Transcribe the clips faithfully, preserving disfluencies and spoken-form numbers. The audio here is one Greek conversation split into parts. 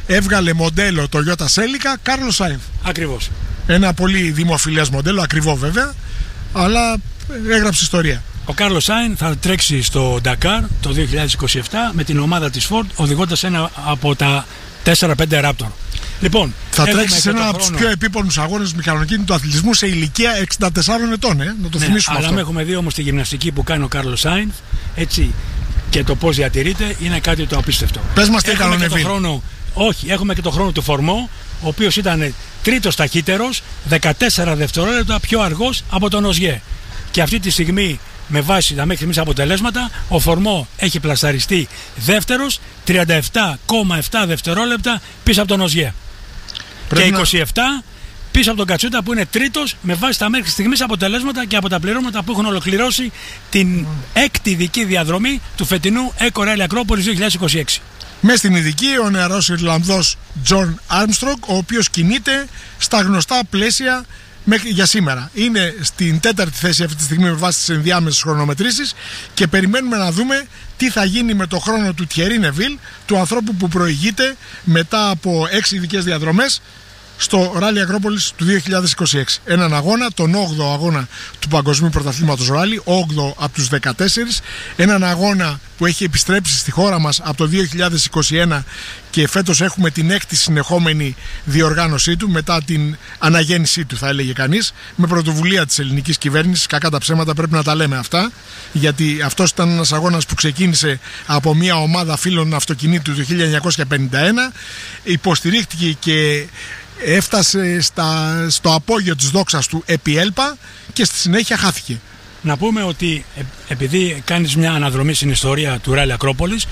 έβγαλε μοντέλο το Toyota Celica Carlos Sainz. Ακριβώς. Ένα πολύ δημοφιλές μοντέλο, ακριβό βέβαια, αλλά έγραψε ιστορία. Ο Κάρλος Σάινθ θα τρέξει στο Dakar το δύο χιλιάδες είκοσι επτά με την ομάδα της Ford, οδηγώντας ένα από τα τέσσερα πέντε Raptor. Λοιπόν, θα τρέξει σε ένα από τους πιο επίπονους αγώνες μηχανοκίνητου αθλητισμού σε ηλικία εξήντα τεσσάρων ετών, ε? να το ναι, θυμίσουμε αλλά αυτό. Αλλά έχουμε δει όμως τη γυμναστική που κάνει ο Κάρλος Σάινθ, έτσι, και το πώς διατηρείται είναι κάτι το απίστευτο. Πες μας τι έκανε ο Νεβίλ. Όχι, έχουμε και το χρόνο του Φορμό, ο οποίος ήταν τρίτος ταχύτερος, δεκατέσσερα δευτερόλεπτα πιο αργός από τον Οζιέ. Και αυτή τη στιγμή, με βάση τα μέχρι στιγμής αποτελέσματα, ο Φορμό έχει πλασαριστεί δεύτερος, τριάντα επτά κόμμα επτά δευτερόλεπτα πίσω από τον Οζιέ. Και είκοσι επτά να... πίσω από τον Κατσούτα που είναι τρίτος, με βάση τα μέχρι στιγμής αποτελέσματα και από τα πληρώματα που έχουν ολοκληρώσει την έκτη ειδική διαδρομή του φετινού Eco Rally Acropolis δύο χιλιάδες είκοσι έξι. Μες στην ειδική ο νεαρός Ιρλανδός Τζον Άρμστρονγκ, ο οποίος κινείται στα γνωστά πλαίσια μέχρι για σήμερα. Είναι στην τέταρτη θέση αυτή τη στιγμή με βάση τις ενδιάμεσες χρονομετρήσεις και περιμένουμε να δούμε τι θα γίνει με το χρόνο του Thierry Neuville, του ανθρώπου που προηγείται μετά από έξι ειδικές διαδρομές στο Rally Acropolis του δύο χιλιάδες είκοσι έξι. Έναν αγώνα, τον όγδοο αγώνα του Παγκοσμίου Πρωταθλήματος Rally, όγδοο από τους δεκατέσσερις. Έναν αγώνα που έχει επιστρέψει στη χώρα μας από το δύο χιλιάδες είκοσι ένα και φέτος έχουμε την έκτη συνεχόμενη διοργάνωσή του μετά την αναγέννησή του, θα έλεγε κανείς, με πρωτοβουλία της ελληνικής κυβέρνησης. Κακά τα ψέματα, πρέπει να τα λέμε αυτά, γιατί αυτός ήταν ένας αγώνας που ξεκίνησε από μια ομάδα φίλων αυτοκινήτου το χίλια εννιακόσια πενήντα ένα, υποστηρίχτηκε και έφτασε στα, στο απόγειο της δόξας του επί Έλπα και στη συνέχεια χάθηκε. Να πούμε ότι επειδή κάνεις μια αναδρομή στην ιστορία του Rally Acropolis,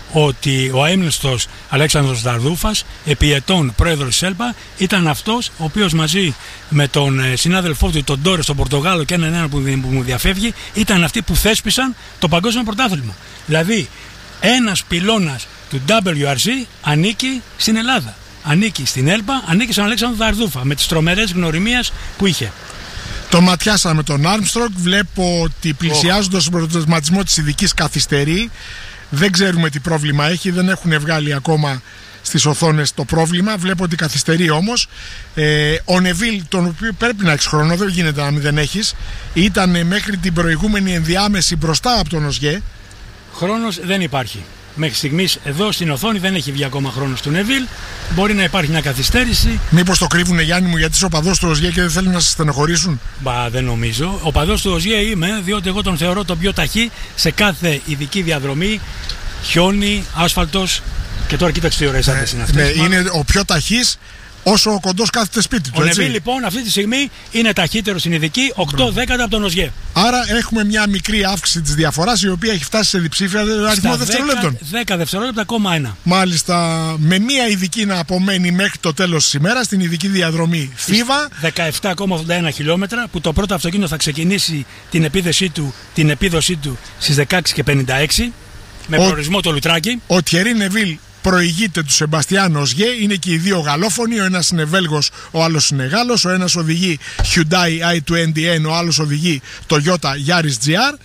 ότι ο αείμνηστος Αλέξανδρος Δαρδούφας, επί ετών πρόεδρος της ΕΛΠΑ, ήταν αυτός ο οποίος μαζί με τον συνάδελφό του, τον Ντόρε, στον Πορτογάλο και έναν ένα που μου διαφεύγει, ήταν αυτοί που θέσπισαν το παγκόσμιο πρωτάθλημα. Δηλαδή, ένας πυλώνας του ντάμπλιου αρ σι ανήκει στην Ελλάδα. Ανήκει στην ΕΛΠΑ, ανήκει στον Αλέξανδρο Δαρδούφα, με τις τρομερές γνωριμίες που είχε. Τον ματιάσαμε τον Άρμστρονγκ. Βλέπω ότι πλησιάζοντας τον προτελεσματισμό της ειδικής καθυστερεί. Δεν ξέρουμε τι πρόβλημα έχει, δεν έχουν βγάλει ακόμα στις οθόνες το πρόβλημα. Βλέπω ότι καθυστερεί όμως. Ε, ο Νεβίλ, τον οποίο πρέπει να έχεις χρόνο, δεν γίνεται να μην δεν έχεις, ήταν μέχρι την προηγούμενη ενδιάμεση μπροστά από τον Οζιέ. Χρόνος δεν υπάρχει. Μέχρι στιγμής εδώ στην οθόνη δεν έχει βγει ακόμα χρόνος του Νεβίλ. Μπορεί να υπάρχει μια καθυστέρηση. Μήπως το κρύβουνε, Γιάννη μου, γιατί είσαι ο παδός του Οζιέ και δεν θέλουν να σε στενοχωρήσουν? Μπα, δεν νομίζω. Ο παδός του Οζιέ είμαι, διότι εγώ τον θεωρώ τον πιο ταχύ σε κάθε ειδική διαδρομή. Χιόνι, άσφαλτος. Και τώρα κοίταξε τι ωραίες άντρες είναι αυτές. Ναι, είναι ο πιο ταχύς όσο ο κοντός κάθεται σπίτι του. Ο Νεβίλ λοιπόν αυτή τη στιγμή είναι ταχύτερος στην ειδική, οκτώ δέκατα από τον Οζιέ. Άρα έχουμε μια μικρή αύξηση της διαφοράς, η οποία έχει φτάσει σε διψήφια αριθμό δευτερολέπτων. δέκα δευτερόλεπτα κόμμα ένα. Μάλιστα, με μια ειδική να απομένει μέχρι το τέλος της ημέρας, στην ειδική διαδρομή Θήβα. δεκαεπτά κόμμα ογδόντα ένα χιλιόμετρα, που το πρώτο αυτοκίνητο θα ξεκινήσει την επίδοσή του, την επίδοσή του στις δεκαέξι και πενήντα έξι, με ο, προορισμό το Λουτράκι. Ο Thierry Neuville προηγείται του Σεμπαστιάν Οζιέ, είναι και οι δύο γαλλόφωνοι, ο ένας είναι Βέλγος, ο άλλος είναι Γάλλος, ο ένας οδηγεί Hyundai άι είκοσι εν, ο άλλος οδηγεί Toyota Yaris τζι αρ.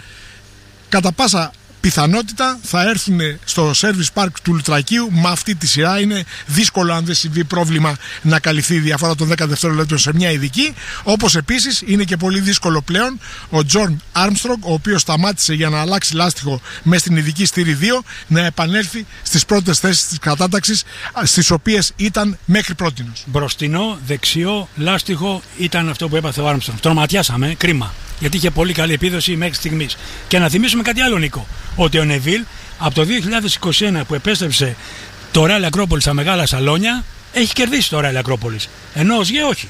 Κατά πάσα πιθανότητα θα έρθουν στο Service Park του Λουτρακίου με αυτή τη σειρά. Είναι δύσκολο, αν δεν συμβεί πρόβλημα, να καλυφθεί η διαφορά των δέκα δευτερολέπτων σε μια ειδική. Όπως επίσης είναι και πολύ δύσκολο πλέον ο Τζον Άρμστρονγκ, ο οποίος σταμάτησε για να αλλάξει λάστιχο μέσα στην ειδική στήρι δύο, να επανέλθει στις πρώτες θέσεις της κατάταξης, στις οποίες ήταν μέχρι πρότινος. Μπροστινό, δεξιό, λάστιχο ήταν αυτό που έπαθε ο Άρμστρονγκ. Τον ματιάσαμε, κρίμα. Γιατί είχε πολύ καλή επίδοση μέχρι στιγμής. Και να θυμίσουμε κάτι άλλο, Νίκο. Ότι ο Νεβίλ από το δύο χιλιάδες είκοσι ένα που επέστρεψε το Rally Acropolis στα μεγάλα σαλόνια, έχει κερδίσει το Rally Acropolis. Ενώ ο Οζιέ όχι.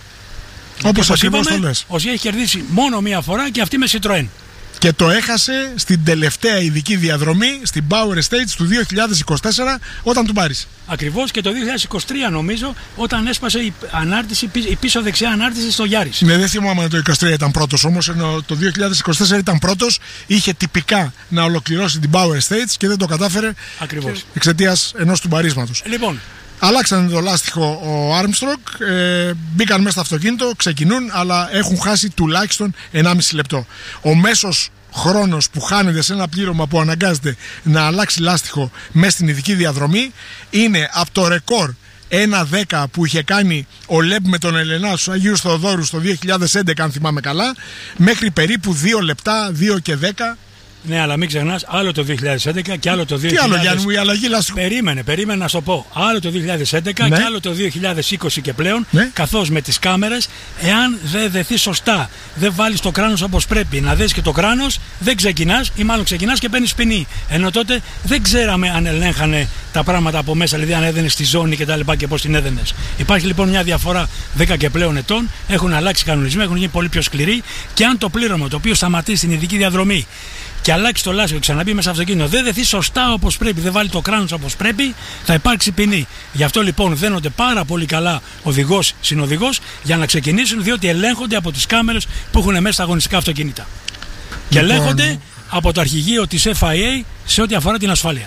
Όπως ακριβώς το λες. Ο Οζιέ έχει κερδίσει μόνο μία φορά και αυτή με Citroën. Και το έχασε στην τελευταία ειδική διαδρομή στην Power Stage του δύο χιλιάδες είκοσι τέσσερα όταν του πάρεις. Ακριβώς, και το δύο χιλιάδες είκοσι τρία νομίζω, όταν έσπασε η, ανάρτηση, η πίσω δεξιά ανάρτηση στο Γιάρης. Ναι, δεν θυμάμαι το είκοσι τρία ήταν πρώτος, όμως ενώ το δύο χιλιάδες είκοσι τέσσερα ήταν πρώτος, είχε τυπικά να ολοκληρώσει την Power Stage και δεν το κατάφερε. Ακριβώς. Εξαιτίας ενός του μπαρίσματος. Λοιπόν. Αλλάξανε το λάστιχο ο Armstrong, ε, μπήκαν μέσα στο αυτοκίνητο, ξεκινούν, αλλά έχουν χάσει τουλάχιστον ενάμιση λεπτό. Ο μέσος χρόνος που χάνεται σε ένα πλήρωμα που αναγκάζεται να αλλάξει λάστιχο μέσα στην ειδική διαδρομή είναι από το ρεκόρ ένα δέκα που είχε κάνει ο Λεμπ με τον Ελενά στους Αγίους Θεοδόρους το δύο χιλιάδες έντεκα, αν θυμάμαι καλά, μέχρι περίπου δύο λεπτά, δύο και δέκα. Ναι, αλλά μην ξεχνάς, άλλο το δύο χιλιάδες έντεκα και άλλο το δύο χιλιάδες... Τι άλλο, Γιάννη μου, η αλλαγή λάστιχου. Περίμενε, περίμενε να σου πω. Άλλο το δύο χιλιάδες έντεκα, ναι, και άλλο το δύο χιλιάδες είκοσι και πλέον, ναι, καθώς με τις κάμερες, εάν δεν δεθείς σωστά, δεν βάλεις το κράνος όπως πρέπει, να δεις και το κράνος, δεν ξεκινάς, ή μάλλον ξεκινάς και παίρνεις ποινή. Ενώ τότε δεν ξέραμε αν ελέγχανε τα πράγματα από μέσα, δηλαδή αν έδαινε στη ζώνη και τα λοιπά και πώς την έδαινες. Υπάρχει λοιπόν μια διαφορά δέκα και πλέον ετών, έχουν αλλάξει κανονισμοί, έχουν γίνει πολύ πιο σκληροί, και αν το πλήρωμα το οποίο σταματεί στην ειδική διαδρομή και αλλάξει το λάστιχο και ξαναμπεί μέσα στο αυτοκίνητο, δεν δεθεί σωστά όπως πρέπει, δεν βάλει το κράνος όπως πρέπει, θα υπάρξει ποινή. Γι' αυτό λοιπόν δένονται πάρα πολύ καλά οδηγός, συνοδηγός, για να ξεκινήσουν, διότι ελέγχονται από τις κάμερες που έχουν μέσα στα αγωνιστικά αυτοκίνητα. Λοιπόν... Και ελέγχονται από το αρχηγείο της Εφ άι έι σε ό,τι αφορά την ασφάλεια.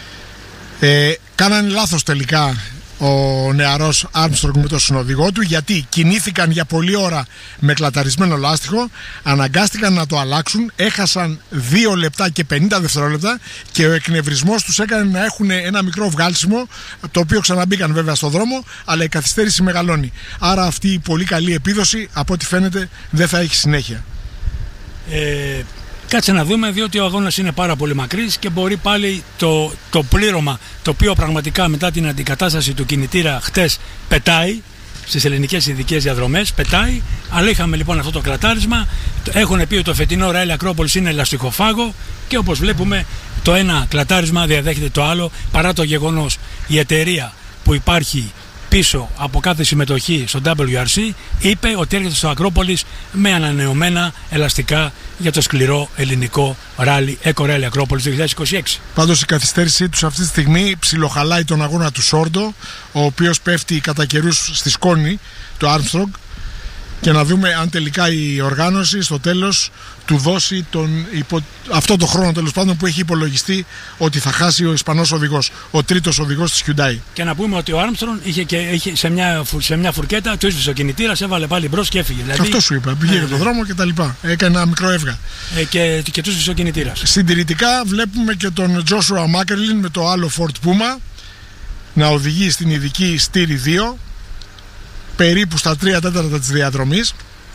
Ε, κάνανε λάθος τελικά ο νεαρός Άρμστρονγκ με τον συνοδηγό του, γιατί κινήθηκαν για πολλή ώρα με κλαταρισμένο λάστιχο, αναγκάστηκαν να το αλλάξουν, έχασαν δύο λεπτά και πενήντα δευτερόλεπτα και ο εκνευρισμός τους έκανε να έχουν ένα μικρό βγάλσιμο, το οποίο ξαναμπήκαν βέβαια στο δρόμο, αλλά η καθυστέρηση μεγαλώνει. Άρα αυτή η πολύ καλή επίδοση, από ό,τι φαίνεται, δεν θα έχει συνέχεια. Ε... Κάτσε να δούμε, διότι ο αγώνας είναι πάρα πολύ μακρύς και μπορεί πάλι το, το πλήρωμα, το οποίο πραγματικά μετά την αντικατάσταση του κινητήρα χτες πετάει στις ελληνικές ειδικές διαδρομές, πετάει. Αλλά είχαμε λοιπόν αυτό το κλατάρισμα. Έχουν πει ότι το φετινό Rally Ακρόπολης είναι ελαστιχοφάγο και όπως βλέπουμε το ένα κλατάρισμα διαδέχεται το άλλο, παρά το γεγονός η εταιρεία που υπάρχει πίσω από κάθε συμμετοχή στο ντάμπλιου αρ σι είπε ότι έρχεται στο Ακρόπολης με ανανεωμένα ελαστικά για το σκληρό ελληνικό ράλι Eco Rally Ακρόπολης δύο χιλιάδες είκοσι έξι. Πάντως η καθυστέρησή τους αυτή τη στιγμή ψιλοχαλάει τον αγώνα του Σόρντο, ο οποίος πέφτει κατά καιρούς στη σκόνη του Armstrong, και να δούμε αν τελικά η οργάνωση στο τέλος του δώσει τον υπο... αυτό το χρόνο τέλος πάντων που έχει υπολογιστεί ότι θα χάσει ο Ισπανός οδηγός, ο τρίτος οδηγός της Hyundai. Και να πούμε ότι ο Άρμστρον είχε, και, είχε σε, μια, σε μια φουρκέτα, του έσβησε ο κινητήρας, έβαλε πάλι μπρος και έφυγε. Δηλαδή... Αυτό σου είπα, πήγε για τον δρόμο και τα λοιπά. Έκανε ένα μικρό έβγα. Ε, και, και του έσβησε ο κινητήρας. Συντηρητικά βλέπουμε και τον Joshua Mackerlin με το άλλο Ford Puma να οδηγεί στην ειδική στήρι δύο, περίπου στα τρία τέταρτα της διαδρομής.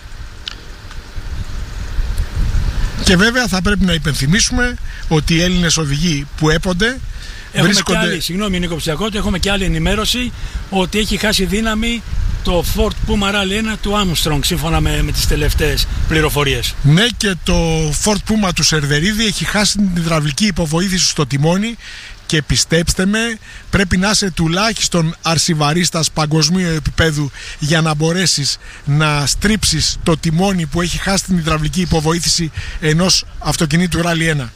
Και βέβαια θα πρέπει να υπενθυμίσουμε ότι οι Έλληνες οδηγοί που έπονται έχουμε βρίσκονται... και άλλη, συγγνώμη Νίκο Ψιακότη, έχουμε και άλλη ενημέρωση ότι έχει χάσει δύναμη το Ford Puma Rally ένα του Armstrong, σύμφωνα με, με τις τελευταίες πληροφορίες. Ναι, και το Ford Puma του Σερβερίδη έχει χάσει την υδραυλική υποβοήθηση στο τιμόνι. Και πιστέψτε με, πρέπει να είσαι τουλάχιστον αρσιβαρίστας παγκοσμίου επίπεδου για να μπορέσεις να στρίψεις το τιμόνι που έχει χάσει την υδραυλική υποβοήθηση ενός αυτοκινήτου Rally ένα.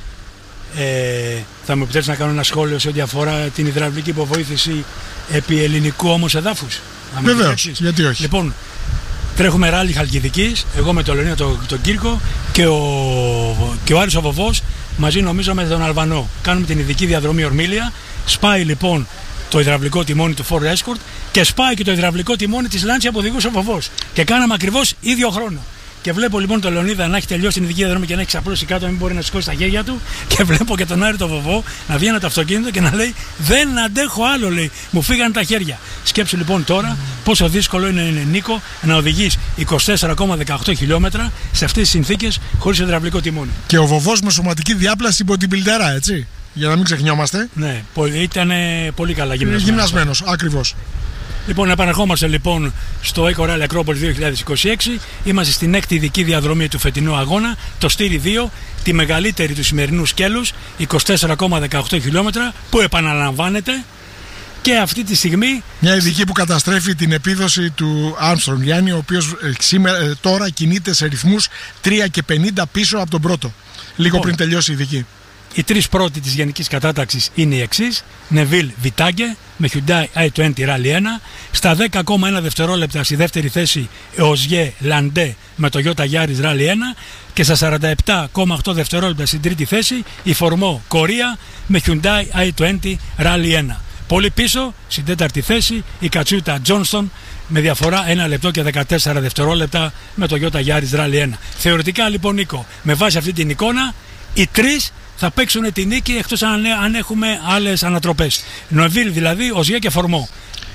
Ε, θα μου επιτρέψεις να κάνω ένα σχόλιο σε ό,τι αφορά την υδραυλική υποβοήθηση επί ελληνικού όμως εδάφους? Βεβαίως, γιατί όχι. Λοιπόν, τρέχουμε ράλι Χαλκιδικής, εγώ με τον Λεωνίδα τον, τον Κύρκο και ο, και ο Άρης ο Βοβός μαζί νομίζω με τον Αλβανό. Κάνουμε την ειδική διαδρομή Ορμήλια. Σπάει λοιπόν το υδραυλικό τιμόνι του Ford Escort και σπάει και το υδραυλικό τιμόνι της Lancia που οδηγούσε ο Βοβός. Και κάναμε ακριβώς ίδιο χρόνο. Και βλέπω λοιπόν τον Λεωνίδα να έχει τελειώσει την ειδική διαδρομή και να έχει ξαπλώσει κάτω, να μην μπορεί να σηκώσει τα χέρια του. Και βλέπω και τον Άρη τον Βοβό να βγαίνει από το αυτοκίνητο και να λέει: δεν αντέχω άλλο, λέει. Μου φύγανε τα χέρια. Σκέψου λοιπόν τώρα πόσο δύσκολο είναι, Νίκο, να οδηγείς είκοσι τέσσερα κόμμα δεκαοκτώ χιλιόμετρα σε αυτές τις συνθήκες χωρίς υδραυλικό τιμόνι. Και ο Βοβός με σωματική διάπλαση υπό την πιλτερά, έτσι. Για να μην ξεχνιόμαστε. Ναι, ήταν πολύ καλά γυμνασμένος. Γυμνασμένος, ακριβώς. Λοιπόν, επανερχόμαστε λοιπόν στο Eco Rally Ακρόπολης δύο χιλιάδες είκοσι έξι. Είμαστε στην έκτη ειδική διαδρομή του φετινού αγώνα, το στήρι δύο, τη μεγαλύτερη του σημερινού σκέλους, είκοσι τέσσερα κόμμα δεκαοκτώ χιλιόμετρα, που επαναλαμβάνεται. Και αυτή τη στιγμή... Μια ειδική που καταστρέφει την επίδοση του Armstrong, Γιάννη, ο οποίος σήμερα, τώρα κινείται σε ρυθμούς τρία και πενήντα πίσω από τον πρώτο, λίγο oh. πριν τελειώσει η ειδική. Οι τρεις πρώτοι της γενικής κατάταξης είναι οι εξής: Neville Vitage με Hyundai άι είκοσι Rally ένα, στα δέκα κόμμα ένα δευτερόλεπτα στη δεύτερη θέση Ogier Landais με το Toyota Yaris Rally ένα και στα σαράντα επτά κόμμα οκτώ δευτερόλεπτα στην τρίτη θέση η Formeau Korea με Hyundai άι είκοσι Rally ένα. Πολύ πίσω στην τέταρτη θέση η Κατσούτα Johnston με διαφορά ένα λεπτό και δεκατέσσερα δευτερόλεπτα με το Toyota Yaris Rally ένα. Θεωρητικά λοιπόν, Νίκο, με βάση αυτή την εικόνα, οι τρεις θα παίξουν τη νίκη, εκτός αν, αν έχουμε άλλες ανατροπές. Νοβίλ δηλαδή, Οζιέ και Φορμό.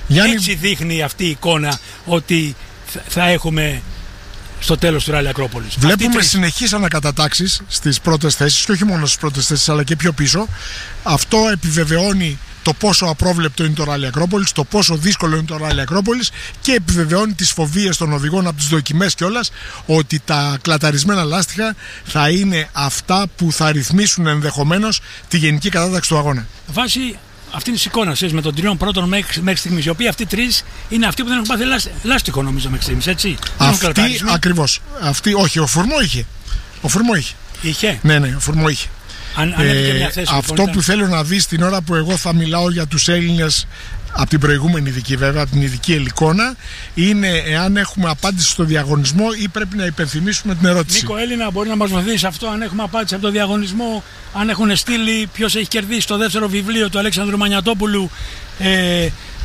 Γιάννη... Έτσι δείχνει αυτή η εικόνα ότι θα έχουμε στο τέλος του Ράλι Ακρόπολης. Βλέπουμε τρεις... συνεχείς ανακατατάξεις στις πρώτες θέσεις και όχι μόνο στις πρώτες θέσεις αλλά και πιο πίσω. Αυτό επιβεβαιώνει το πόσο απρόβλεπτο είναι το Ράλι Ακρόπολης, το πόσο δύσκολο είναι το Ράλι Ακρόπολης και επιβεβαιώνει τις φοβίες των οδηγών από τις δοκιμές κιόλας ότι τα κλαταρισμένα λάστιχα θα είναι αυτά που θα ρυθμίσουν ενδεχομένως τη γενική κατάταξη του αγώνα. Βάσει αυτή τη εικόνα με τον τριών πρώτων μέχρι, μέχρι στιγμής, οι οποίοι αυτοί τρεις είναι αυτοί που δεν έχουν πάθει λάστιχο, νομίζω, μέχρι στιγμής, έτσι. Αυτοί ακριβώς. Αυτοί, όχι, ο Φουρμό είχε. Ο Φουρμό είχε. Είχε. Ναι, ναι, ο Φουρμό είχε. Αν, αν ε, μια θέση, αυτό λοιπόν, που θέλω να δεις την ώρα που εγώ θα μιλάω για τους Έλληνες από την προηγούμενη ειδική, βέβαια, από την ειδική Ελικόνα, είναι εάν έχουμε απάντηση στο διαγωνισμό ή πρέπει να υπενθυμίσουμε την ερώτηση. Νίκο Έλληνα, μπορεί να μας βοηθήσει αυτό, αν έχουμε απάντηση από το διαγωνισμό, αν έχουν στείλει ποιος έχει κερδίσει το δεύτερο βιβλίο του Αλέξανδρου Μανιατόπουλου, ε,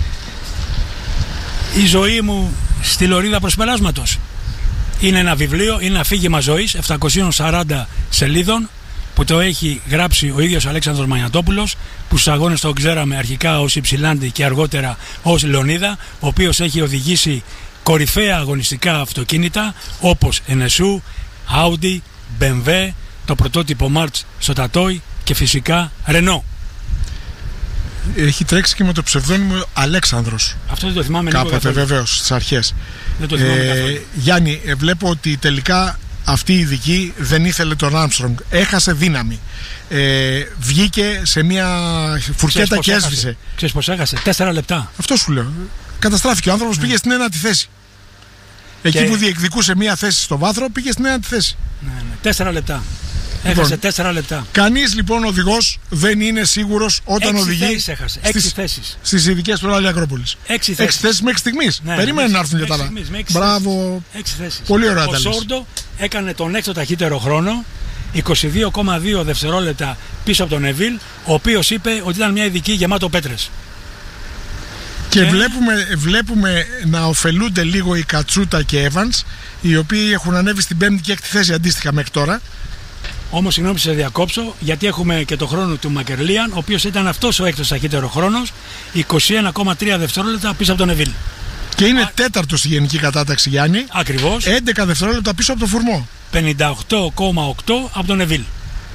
η ζωή μου στη λωρίδα προσπεράσματος. Είναι ένα βιβλίο, είναι ένα αφήγημα ζωής επτακόσιες σαράντα σελίδων, που το έχει γράψει ο ίδιος Αλέξανδρος Μανιατόπουλος, που στους αγώνες τον ξέραμε αρχικά ως Υψηλάντη και αργότερα ως Λεωνίδα, ο οποίος έχει οδηγήσει κορυφαία αγωνιστικά αυτοκίνητα όπως εν ες γιου, Audi, μπι εμ ντάμπλιου, το πρωτότυπο March στο Τατόι και φυσικά Renault. Έχει τρέξει και με το ψευδόνυμο Αλέξανδρος. Αυτό δεν το θυμάμαι. Κάποτε βεβαίως στις αρχές. Δεν το θυμάμαι ε, Γιάννη, ε, βλέπω ότι τελικά αυτή η ειδική δεν ήθελε τον Άρμστρονγκ. Έχασε δύναμη. Ε, βγήκε σε μια φουρκέτα και έσβησε. Ξέρεις πως έχασε? Τέσσερα λεπτά. Αυτό σου λέω. Καταστράφηκε. Ο άνθρωπος ναι. πήγε στην ένατη θέση. Εκεί και... που διεκδικούσε μια θέση στο βάθρο, πήγε στην ένατη θέση. Ναι, ναι. Τέσσερα λεπτά. Έχασε λοιπόν, τέσσερα λεπτά. Κανείς λοιπόν οδηγός δεν είναι σίγουρος όταν έξι οδηγεί. Θέσεις έχασε. Έξι στις, θέσεις. Στις ειδικές του Ράλι Ακρόπολης. Έξι θέσεις. Έξι θέσεις μέχρι στιγμής. Ναι, περίμενε να έρθουν και τα άλλα. Μπράβο. Έξι θέσεις. Πολύ ωραία τα λες. Ο Σόρντο έκανε τον έξω ταχύτερο χρόνο, είκοσι δύο κόμμα δύο δευτερόλεπτα πίσω από τον Νεβίλ, ο οποίος είπε ότι ήταν μια ειδική γεμάτο πέτρες. Και, και... Βλέπουμε, βλέπουμε να ωφελούνται λίγο οι Κατσούτα και Evans, οι οποίοι έχουν ανέβει στην πέμπτη και έκτη θέση αντίστοιχα μέχρι τώρα. Όμως, συγγνώμη, σε διακόψω, γιατί έχουμε και το χρόνο του Μακερλίαν, ο οποίος ήταν αυτός ο έκτος ταχύτερο χρόνος, είκοσι ένα κόμμα τρία δευτερόλεπτα πίσω από τον Νεβίλ. Και είναι Α... τέταρτος στη γενική κατάταξη, Γιάννη. Ακριβώς. έντεκα δευτερόλεπτα πίσω από τον Φουρμό. πενήντα οκτώ κόμμα οκτώ από τον Νεβίλ.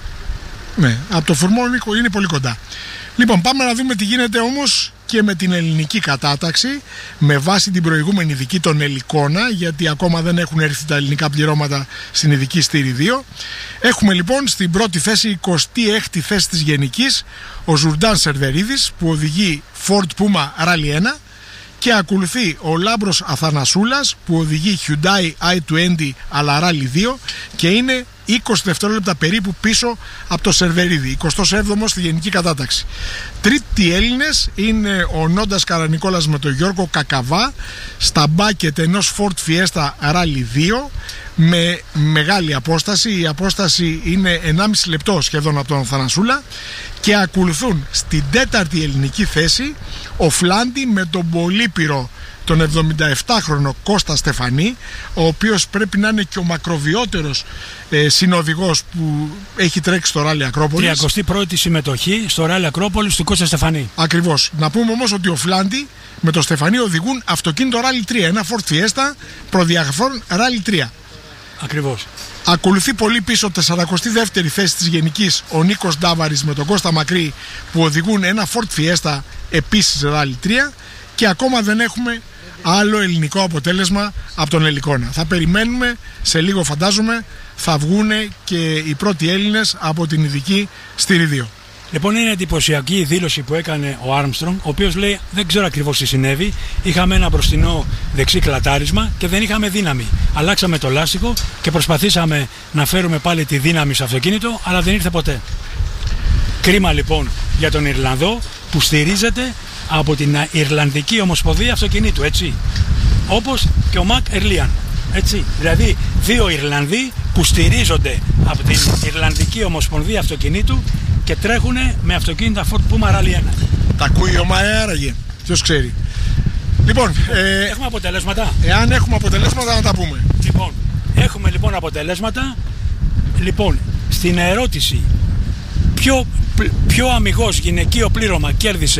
Ναι, από τον Φουρμό είναι πολύ κοντά. Λοιπόν, πάμε να δούμε τι γίνεται όμως και με την ελληνική κατάταξη με βάση την προηγούμενη ειδική των Ελικόνα, γιατί ακόμα δεν έχουν έρθει τα ελληνικά πληρώματα στην ειδική στήρι δύο. Έχουμε λοιπόν στην πρώτη θέση, εικοστή έκτη θέση της γενικής, ο Ζουρντάν Σερβερίδης που οδηγεί Ford Puma Rally ένα, και ακολουθεί ο Λάμπρος Αθανασούλας που οδηγεί Hyundai άι είκοσι αλλά Rally δύο και είναι είκοσι δευτερόλεπτα περίπου πίσω από το Σερβερίδη, εικοστός έβδομος στη γενική κατάταξη. Τρίτοι Έλληνες είναι ο Νόντας Καρανικόλας με τον Γιώργο Κακαβά στα μπάκετ ενός Ford Fiesta Rally δύο με μεγάλη απόσταση. Η απόσταση είναι ενάμιση λεπτό σχεδόν από τον Αθανασούλα, και ακολουθούν στην τέταρτη ελληνική θέση ο Φλάντι με τον πολύπυρο τον εβδομηνταεπτάχρονο Κώστα Στεφανή, ο οποίος πρέπει να είναι και ο μακροβιότερος ε, συνοδηγός που έχει τρέξει στο Ράλι Ακρόπολης. τριακοστή πρώτη συμμετοχή στο Ράλι Ακρόπολης του Κώστα Στεφανή. Ακριβώς. Να πούμε όμως ότι ο Φλάντι με τον Στεφανή οδηγούν αυτοκίνητο Ράλι τρία, ένα Ford Fiesta προδιαγραφών Ράλι τρία. Ακριβώς. Ακολουθεί πολύ πίσω τεσσαρακοστή δεύτερη θέση της γενικής ο Νίκος Ντάβαρης με τον Κώστα Μακρύ που οδηγούν ένα Ford Fiesta επίσης Ράλι τρία, και ακόμα δεν έχουμε άλλο ελληνικό αποτέλεσμα από τον Ελικόνα. Θα περιμένουμε, σε λίγο φαντάζομαι θα βγουν και οι πρώτοι Έλληνες από την ειδική στήρι δύο. Λοιπόν, είναι εντυπωσιακή η δήλωση που έκανε ο Άρμστρονγκ, ο οποίος λέει: δεν ξέρω ακριβώς τι συνέβη. Είχαμε ένα μπροστινό δεξί κλατάρισμα και δεν είχαμε δύναμη. Αλλάξαμε το λάστιχο και προσπαθήσαμε να φέρουμε πάλι τη δύναμη στο αυτοκίνητο, αλλά δεν ήρθε ποτέ. Κρίμα λοιπόν για τον Ιρλανδό που στηρίζεται από την Ιρλανδική Ομοσπονδία Αυτοκινήτου, έτσι. Όπως και ο Μακ Ερλίαν. Έτσι. Δηλαδή, δύο Ιρλανδοί που στηρίζονται από την Ιρλανδική Ομοσπονδία Αυτοκινήτου και τρέχουν με αυτοκίνητα Ford Puma Rally ένα. Τα ακούει ο ΜΑΕ άραγε. Ποιος ξέρει. Λοιπόν, ε, έχουμε αποτελέσματα. Εάν έχουμε αποτελέσματα να τα πούμε. Λοιπόν, έχουμε λοιπόν αποτελέσματα. Λοιπόν, στην ερώτηση ποιο, ποιο αμιγώς γυναικείο πλήρωμα κέρδισε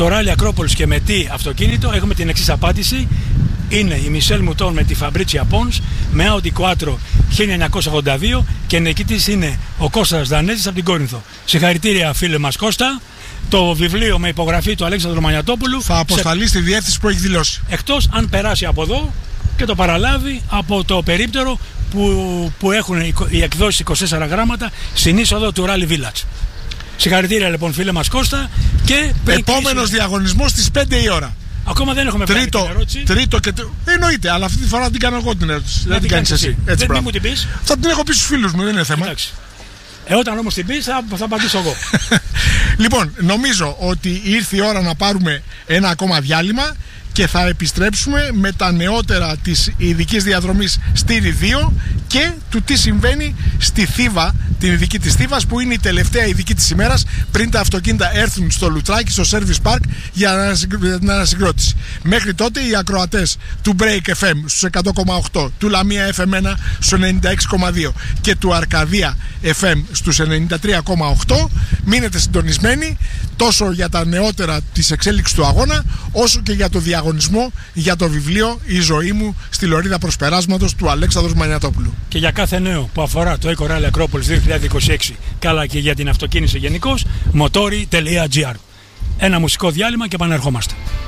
το Rally Ακρόπολης και με τι αυτοκίνητο, έχουμε την εξής απάντηση. Είναι η Μισελ Μουτόν με τη Φαμπρίτσια Πόνς με Audi Quattro χίλια εννιακόσια ογδόντα δύο και νικητής είναι ο Κώστας Δανέζης από την Κόρινθο. Συγχαρητήρια φίλε μας Κώστα. Το βιβλίο με υπογραφή του Αλέξανδρου Μανιατόπουλου θα αποσταλεί σε... στη διεύθυνση που έχει δηλώσει. Εκτός αν περάσει από εδώ και το παραλάβει από το περίπτερο που, που έχουν οι εκδόσεις είκοσι τέσσερα γράμματα στην είσοδο του Rally Village. Συγχαρητήρια λοιπόν φίλε μας Κώστα. Και επόμενος διαγωνισμός στις πέντε η ώρα. Ακόμα δεν έχουμε βγάλει την ερώτηση. Τρίτο και τρίτο. Εννοείται, αλλά αυτή τη φορά την κάνω εγώ την ερώτηση. Δεν την κάνεις εσύ. Έτσι, δεν μου την πεις. Θα την έχω πει στους φίλους μου, δεν είναι θέμα. Εντάξει. Ε, όταν όμως την πεις θα, θα απαντήσω εγώ. Λοιπόν, νομίζω ότι ήρθε η ώρα να πάρουμε ένα ακόμα διάλειμμα και θα επιστρέψουμε με τα νεότερα της ειδικής διαδρομής Στήρι δύο και του τι συμβαίνει στη Θήβα, την ειδική της Θήβας, που είναι η τελευταία ειδική της ημέρας πριν τα αυτοκίνητα έρθουν στο Λουτράκι, στο Service Park για την ανασυγκρότηση. Μέχρι τότε οι ακροατές του Break εφ εμ στους εκατό κόμμα οκτώ, του Λαμία εφ εμ ένα στους ενενήντα έξι κόμμα δύο και του Αρκαδία εφ εμ στους ενενήντα τρία κόμμα οκτώ μείνετε συντονισμένοι τόσο για τα νεότερα της εξέλιξης του αγώνα, όσο και για το διαγωνισμό για το βιβλίο «Η ζωή μου στη λωρίδα προσπεράσματος» του Αλέξανδρου Μανιατόπουλου. Και για κάθε νέο που αφορά το Eco Rally Ακρόπολης δύο χιλιάδες είκοσι έξι, καλά και για την αυτοκίνηση γενικώς, motori τελεία gr. Ένα μουσικό διάλειμμα και επανερχόμαστε.